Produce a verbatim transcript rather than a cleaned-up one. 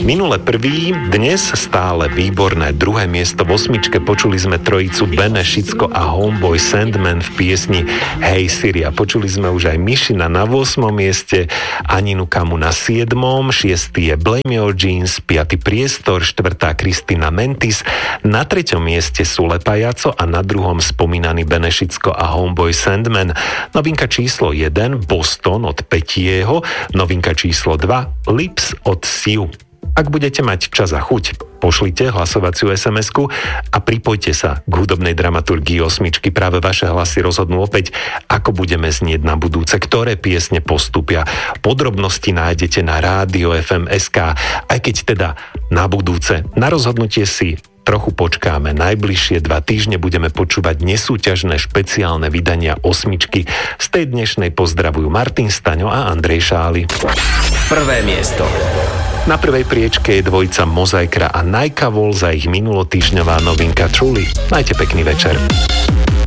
Minule prvý, dnes stále výborné druhé miesto v osmičke. Počuli sme trojicu Benešicko a Homeboy Sandman v piesni Hey Siri. A počuli sme už aj Mišina na ôsmom mieste, Aninu Kamu na siedmom, šiestý je Blame Your Jeans, piaty Priestor, štvrtá Kristina Mentis, na treťom mieste sú Lepajaco a na druhom spomínaný Benešicko a Homeboy Sandman. Novinka číslo jeden, Boston od Petieho, novinka číslo dva, Lips od Siu. Ak budete mať čas a chuť, pošlite hlasovaciu es em esku a pripojte sa k hudobnej dramaturgii osmičky. Práve vaše hlasy rozhodnú opäť, ako budeme znieť na budúce, ktoré piesne postupia. Podrobnosti nájdete na rádio ef em bodka es ká, aj keď teda na budúce. Na rozhodnutie si trochu počkáme. Najbližšie dva týždne budeme počúvať nesúťažné špeciálne vydania osmičky. Z tej dnešnej pozdravujú Martin Staňo a Andrej Šáli. Prvé miesto. Na prvej priečke je dvojica Mozaikra a Najka Vol za ich minulotýždňová novinka Truly. Majte pekný večer.